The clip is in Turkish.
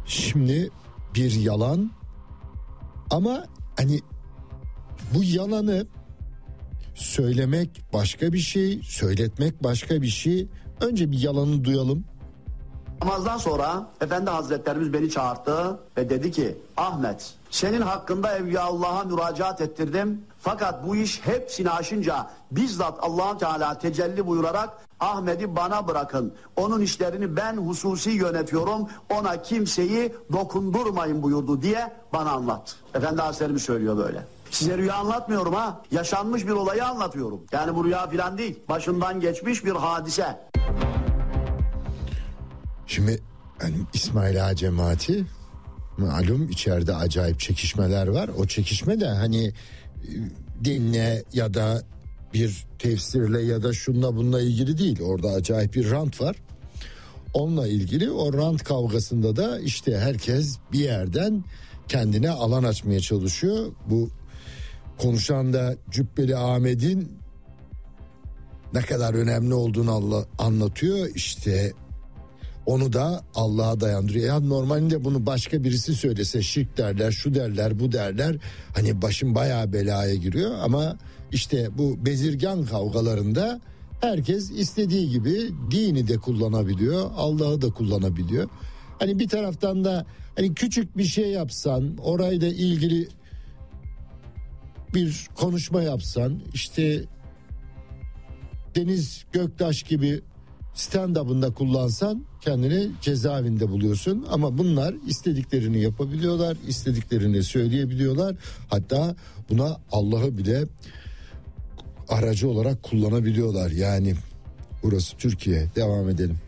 Şimdi bir yalan ama hani bu yalanı söylemek başka bir şey, söyletmek başka bir şey. Önce bir yalanı duyalım. Namazdan sonra Efendi Hazretlerimiz beni çağırdı ve dedi ki Ahmet, senin hakkında Evliyaullah'a müracaat ettirdim. Fakat bu iş hepsini aşınca bizzat Allah Teala tecelli buyurarak Ahmet'i bana bırakın. Onun işlerini ben hususi yönetiyorum. Ona kimseyi dokundurmayın buyurdu diye bana anlattı. Efendi Hazretlerimiz söylüyor böyle. Size rüya anlatmıyorum ha. Yaşanmış bir olayı anlatıyorum. Yani bu rüya falan değil. Başından geçmiş bir hadise. Şimdi yani İsmaila cemaati malum içeride acayip çekişmeler var. O çekişme de hani dinle ya da bir tefsirle ya da şunla bununla ilgili değil. Orada acayip bir rant var. Onunla ilgili o rant kavgasında da işte herkes bir yerden kendine alan açmaya çalışıyor. Bu konuşan da Cübbeli Ahmet'in ne kadar önemli olduğunu anlatıyor. İşte onu da Allah'a dayandırıyor. Ya normalde bunu başka birisi söylese şirk derler, şu derler, bu derler. Hani başım bayağı belaya giriyor ama işte bu bezirgan kavgalarında herkes istediği gibi dini de kullanabiliyor, Allah'ı da kullanabiliyor. Hani bir taraftan da hani küçük bir şey yapsan, orayla ilgili bir konuşma yapsan, işte Deniz Göktaş gibi stand-up'ında kullansan kendini cezaevinde buluyorsun. Ama bunlar istediklerini yapabiliyorlar, istediklerini söyleyebiliyorlar. Hatta buna Allah'ı bile aracı olarak kullanabiliyorlar. Yani burası Türkiye. Devam edelim.